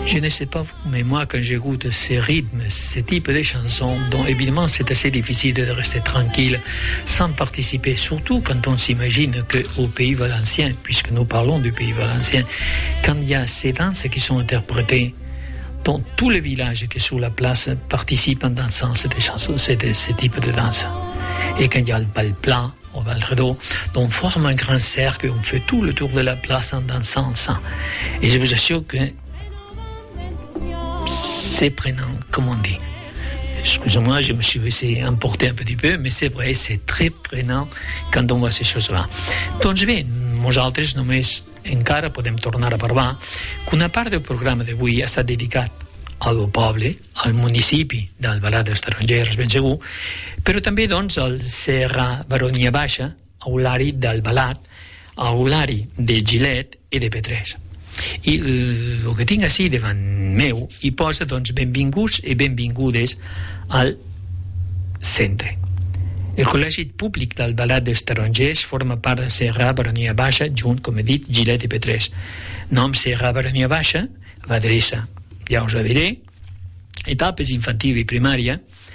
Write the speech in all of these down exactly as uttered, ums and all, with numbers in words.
Je ne sais pas vous, mais moi, quand j'écoute ces rythmes, ce type de chansons, dont évidemment c'est assez difficile de rester tranquille sans participer, surtout quand on s'imagine qu'au Pays Valencien, puisque nous parlons du Pays Valencien, quand il y a ces danses qui sont interprétées, dont tous les villages qui sont sur la place participent en dansant ces chansons, ces, ces types de danse. Et quand il y a le bal plat, au Val-Redot, on forme un grand cercle, on fait tout le tour de la place en dansant ensemble. Et je vous assure que c'est prenant, comme on dit. Excusez-moi, je me suis laissé emporter un petit peu, mais c'est vrai, c'est très prenant quand on voit ces choses-là. Doncs bé, nosaltres només encara podem tornar a parlar que una part del programa d'avui ha estat dedicat al poble, al municipi d'Albalat dels Tarongers, ben segur, però també doncs al Serra Baronia Baixa, a Ulari d'Albalat, a Ulari de Gilet i de Petrés. I el que tinc així davant meu hi posa doncs benvinguts i benvingudes al centre. El Col·legi Públic d'Albalat dels Tarongers forma part de Serra Baronia Baixa, junt, com he dit, Gilet i Petrés. Nom Serra Baronia Baixa, l'adreça, ja us ho diré, etapes infantil i primària,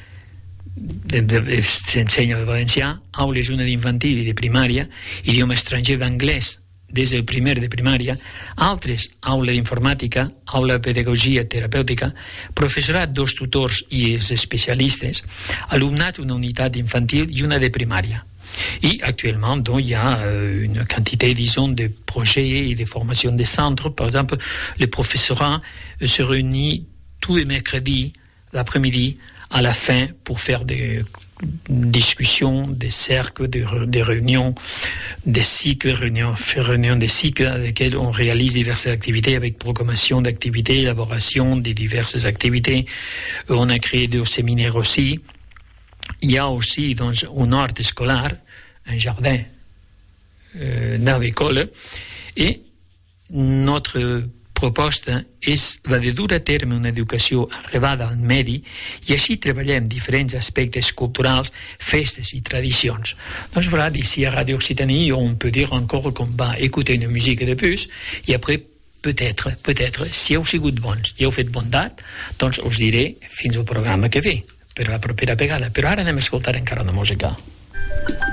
s'ensenya el valencià, aules una d'infantil i de primària, idioma estranger d'anglès des del primer de primària, altres, aula d'informàtica, aula de pedagogia terapèutica, professorat, dos tutors i els especialistes, alumnat, una unitat infantil i una de primària. Et actuellement, donc, il y a euh, une quantité, disons, de projets et de formations de centres. Par exemple, le professorat se réunit tous les mercredis, l'après-midi, à la fin, pour faire des discussions, des cercles, des, des réunions, des cycles, réunions, réunions des cycles dans lesquels on réalise diverses activités avec programmation d'activités, élaboration de diverses activités. On a créé deux séminaires aussi. Il y a aussi dans un hort scolaire, un jardin euh, dans l'école, et notre proposta és la de dur a terme una educació arrelada al medi i així treballem diferents aspectes culturals, festes i tradicions. Donc voilà, d'ici à Radio Occitanie, on peut dire encore qu'on va écouter une musique de plus et après, peut-être, peut-être, si heu sigut bons i heu fet bondat, doncs us diré fins al programa que ve, per la propera vegada. Però ara anem a escoltar encara una música.